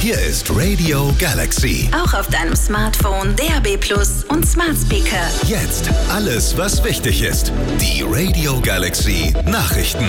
Hier ist Radio Galaxy. Auch auf deinem Smartphone, DAB+ und Smart Speaker. Jetzt alles, was wichtig ist. Die Radio Galaxy Nachrichten.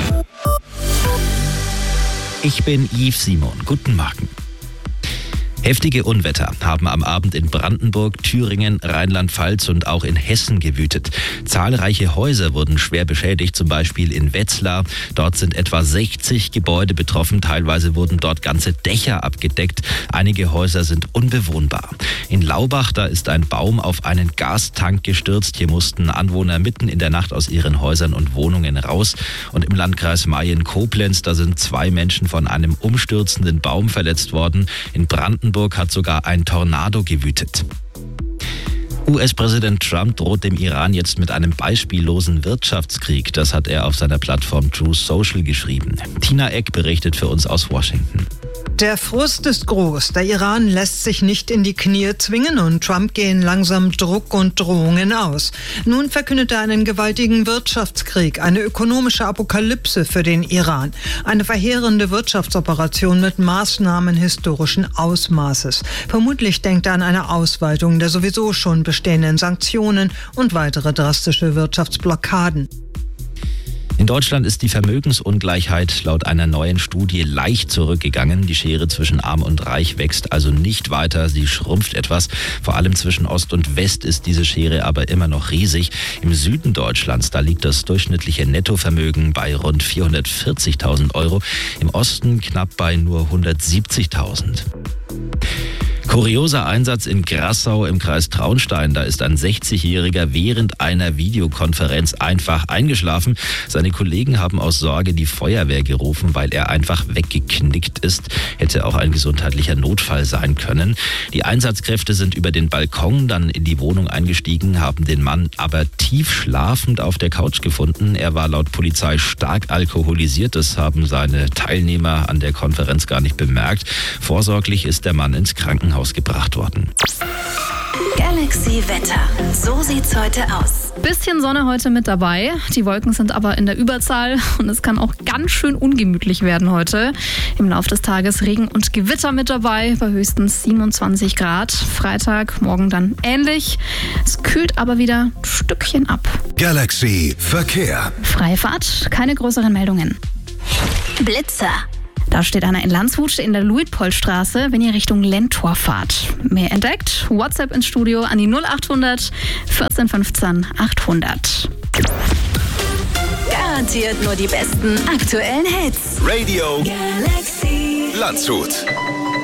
Ich bin Yves Simon. Guten Morgen. Heftige Unwetter haben am Abend in Brandenburg, Thüringen, Rheinland-Pfalz und auch in Hessen gewütet. Zahlreiche Häuser wurden schwer beschädigt, zum Beispiel in Wetzlar. Dort sind etwa 60 Gebäude betroffen. Teilweise wurden dort ganze Dächer abgedeckt. Einige Häuser sind unbewohnbar. In Laubach, da ist ein Baum auf einen Gastank gestürzt. Hier mussten Anwohner mitten in der Nacht aus ihren Häusern und Wohnungen raus. Und im Landkreis Mayen-Koblenz, da sind 2 Menschen von einem umstürzenden Baum verletzt worden. In Brandenburg hat sogar ein Tornado gewütet. US-Präsident Trump droht dem Iran jetzt mit einem beispiellosen Wirtschaftskrieg. Das hat er auf seiner Plattform Truth Social geschrieben. Tina Eck berichtet für uns aus Washington. Der Frust ist groß. Der Iran lässt sich nicht in die Knie zwingen und Trump gehen langsam Druck und Drohungen aus. Nun verkündet er einen gewaltigen Wirtschaftskrieg, eine ökonomische Apokalypse für den Iran. Eine verheerende Wirtschaftsoperation mit Maßnahmen historischen Ausmaßes. Vermutlich denkt er an eine Ausweitung der sowieso schon bestehenden Sanktionen und weitere drastische Wirtschaftsblockaden. In Deutschland ist die Vermögensungleichheit laut einer neuen Studie leicht zurückgegangen. Die Schere zwischen Arm und Reich wächst also nicht weiter, sie schrumpft etwas. Vor allem zwischen Ost und West ist diese Schere aber immer noch riesig. Im Süden Deutschlands, da liegt das durchschnittliche Nettovermögen bei rund 440.000 Euro. Im Osten knapp bei nur 170.000. Kurioser Einsatz in Grassau im Kreis Traunstein. Da ist ein 60-Jähriger während einer Videokonferenz einfach eingeschlafen. Seine Kollegen haben aus Sorge die Feuerwehr gerufen, weil er einfach weggeknickt ist. Hätte auch ein gesundheitlicher Notfall sein können. Die Einsatzkräfte sind über den Balkon dann in die Wohnung eingestiegen, haben den Mann aber tief schlafend auf der Couch gefunden. Er war laut Polizei stark alkoholisiert. Das haben seine Teilnehmer an der Konferenz gar nicht bemerkt. Vorsorglich ist der Mann ins Krankenhaus gebracht worden. Galaxy Wetter. So sieht's heute aus. Bisschen Sonne heute mit dabei. Die Wolken sind aber in der Überzahl und es kann auch ganz schön ungemütlich werden heute. Im Laufe des Tages Regen und Gewitter mit dabei, bei höchstens 27 Grad. Freitag, morgen dann ähnlich. Es kühlt aber wieder ein Stückchen ab. Galaxy Verkehr. Freie Fahrt, keine größeren Meldungen. Blitzer. Da steht einer in Landshut in der Luitpoldstraße, wenn ihr Richtung Lentor fahrt. Mehr entdeckt? WhatsApp ins Studio an die 0800 14 15 800. Garantiert nur die besten aktuellen Hits. Radio Galaxy. Landshut.